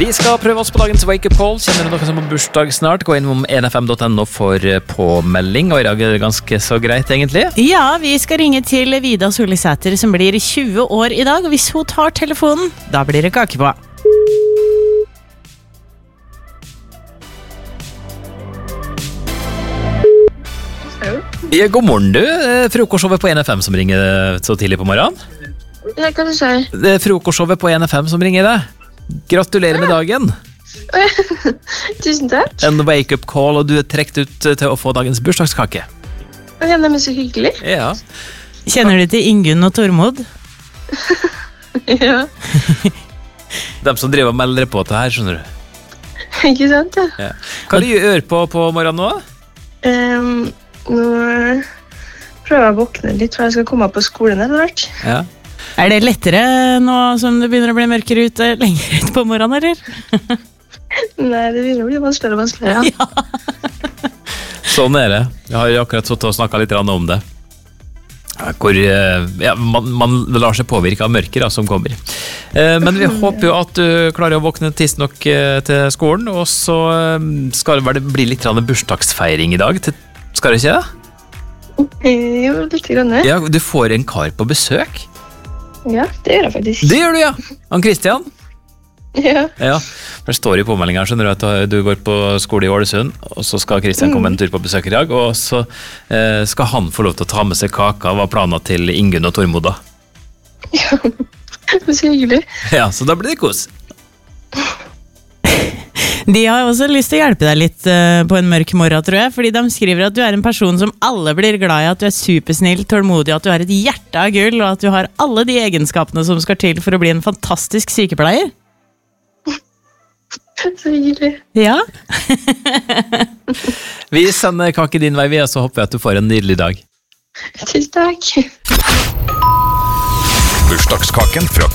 Vi skal prøve oss på dagens wake-up call. Kjenner du noen som har bursdag snart? Gå inn om nfm.no for påmelding. Og i dag er det ganske så greit, egentlig. Ja, vi skal ringe til Vida Solisæter, som blir 20 år i dag. Og hvis hun tar telefonen, da blir det kake på. Ja, god morgen, du. Frokostshowet på NFM som ringer så tidlig på morgenen. Ja, hva du sier? Det er frokostshowet på NFM som ringer deg. Gratulerer med dagen. Tusen takk. En wake-up call, og du er trekt ut til å få dagens bursdagskake. Ja, det er så hyggelig. Ja. Kjenner du til Ingunn og Tormod? Ja, De som driver og melder på til her, skjønner du. ikke sant, ja. Ja. Hva du gjør på morgenen nå? Nå prøver jeg å våkne litt, for jeg skal komme på skolen etter hvert. Ja. Er det lettere nå som det begynner å bli mørkere ute, lenger ut på morgenen, eller? Nei, det begynner å bli vanskeligere og vanskeligere, ja. Sånn er det. Jeg har jo akkurat satt og snakket litt om det. Hvor man lar seg påvirke av mørker som kommer. Men vi håper jo at du klarer å våkne tidsnok til skolen, og så skal det bli litt bursdagsfeiring i dag. Skal det ikke det? Jo, litt grann. Ja, du får en kar på besøk. Ja, det gjør jeg faktisk. Det gjør du, ja. Han Kristian. Ja. Ja, det står i påmeldingen, skjønner du, at du går på skole i Ålesund, og så skal Kristian komme en tur på besøk i dag, og så skal han få lov til å ta med seg kaka. Hva planen til Ingunn og Tormod da? Ja, det er så hyggelig. Ja, så da blir det kos. De har også lyst til å hjelpe deg litt på en mørk morgen, tror jeg, fordi de skriver at du er en person som alle blir glad i, at du er supersnill, tålmodig, at du har et hjerte av gull, og at du har alle de egenskapene som skal til for å bli en fantastisk sykepleier. Så hyggelig. Ja. Vi sender kake din vei, så håper jeg at du får en nydelig dag. Tusen takk. Bursdagskaken fra